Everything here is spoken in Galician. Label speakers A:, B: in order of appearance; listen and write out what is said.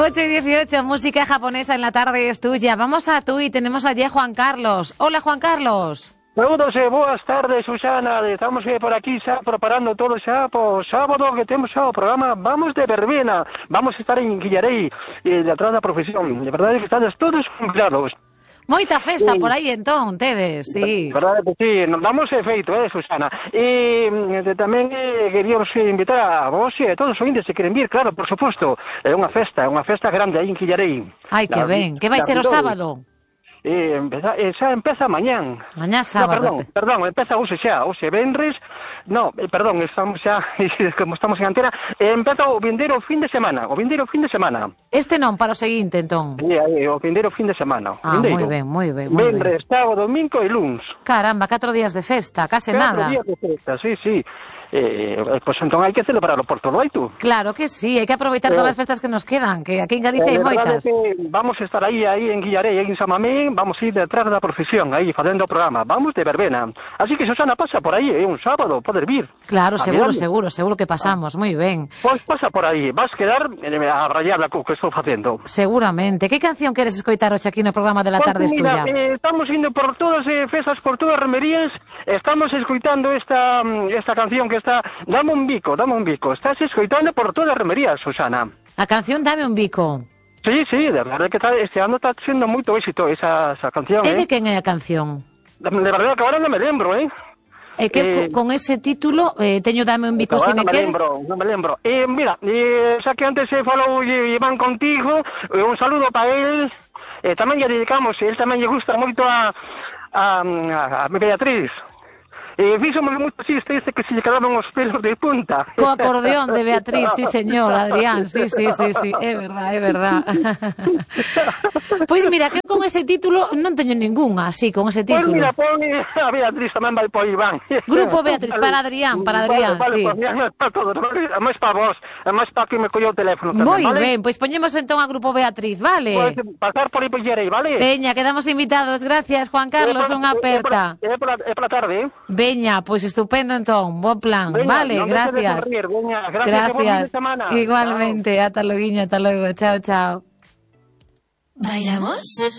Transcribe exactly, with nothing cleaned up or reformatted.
A: ocho y dieciocho, música japonesa en la tarde es tuya. Vamos a tú y tenemos allí a Juan Carlos. Hola, Juan Carlos.
B: Saludos e boas tardes, Susana. Estamos eh, por aquí xa preparando todo xa po sábado que temos xa o programa Vamos de Verbena. Vamos a estar en Guillarei, eh, detrás da profesión. De verdade que estades todos convidados.
A: Moita festa
B: Sí.
A: por aí entón, tedes, sí.
B: Verdade que sí, nos damos efeito, eh, Susana. E eh, tamén eh, queríamos eh, invitar a vos e a todos os ointes se queren vir, claro, por suposto. É unha festa, é unha festa grande aí en Guillarei.
A: Ai, que
B: La-
A: ben. Que vai
B: la
A: ser o
B: Vidoi.
A: sábado?
B: Eh, empeza, eh, xa empeza mañán.
A: Mañá
B: No,
A: sábado.
B: perdón, perdón, empeza hoxe xa, hoxe venres, no, eh, perdón, estamos xa, como estamos en antena, eh, empeza o vindeiro fin de semana, o vindeiro fin de semana.
A: Este non, para o seguinte entón.
B: Eh, eh, o vindeiro fin de semana.
A: Ah,
B: vindeiro.
A: moi ben, moi ben, moi ben.
B: Venres, sábado, domingo e luns.
A: Caramba, catro días de festa, case
B: Catro
A: nada.
B: días de festa, sí, sí. Eh, eh, pues entón hai que celebrarlo por todo aí, tú.
A: Claro que sí, hai que aproveitar
B: Eh,
A: todas as festas que nos quedan, que aquí en Galicia hai
B: Eh, verdade
A: moitas.
B: que vamos a estar aí, aí en Guillarei, aí en Samamén, vamos a ir detrás da profesión, aí facendo o programa, vamos de verbena. Así que, Susana, pasa por aí, é un sábado, poder vir.
A: Claro,
B: A
A: seguro,
B: mirarme.
A: seguro, seguro que pasamos, moi ben.
B: Pois pasa por aí, vas quedar eh, a rayada co que estou facendo.
A: Seguramente. Que canción queres escoitar hoxe aquí no programa de la
B: Pois
A: tarde es
B: mira,
A: tuya?
B: eh, estamos indo por todas eh, festas, por todas as romerías, estamos escoitando esta mm, esta canción que está, dame un bico, dame un bico, estás escoitando por todas as romerías, Susana.
A: A canción Dame un bico.
B: Sí, sí, de verdade que está, este ano está sendo moito éxito esa, esa canción,
A: É
B: eh.
A: de quen é a canción?
B: De, de verdade que agora non me lembro, eh.
A: É que
B: Eh,
A: co- con ese título eh, teño Dame un bico
B: Agora
A: se me
B: non me
A: queres.
B: lembro, non me lembro. Eh, mira, eh, xa que antes se falou eh, Iván contigo, eh, un saludo para él. Eh, tamén lle dedicamos, él tamén lle gusta moito a a, a, a Beatriz. Eh, fíxome moito chiste ese que se lle quedaban os pelos de punta.
A: Co acordeón de Beatriz, sí señor, Adrián, sí, sí, sí, sí, é verdad, é verdad. Pois mira, que con ese título non teño ningunha, así, con ese
B: Pois
A: título.
B: mira, pon eh, a Beatriz tamén vai por Iván.
A: Grupo Beatriz, para Adrián, para Adrián,
B: vale, vale,
A: sí.
B: Pues, mira, para todos, vale, é máis para vos, é máis para que me collou o teléfono tamén,
A: Moi
B: vale?
A: ben, pois poñemos entón a Grupo Beatriz, vale?
B: Pois pasar por aí por Llerei, vale?
A: Veña, quedamos invitados, gracias Juan Carlos, unha aperta.
B: É pola, é pola tarde, eh?
A: Veña, pois estupendo entón, bo plan,
B: Veña,
A: vale,
B: non deixe de
A: gracias.
B: sonreír, veña, gracias, e buen fin de semana.
A: Igualmente, ata logo, ata logo, chao, chao.
C: ¿Bailamos?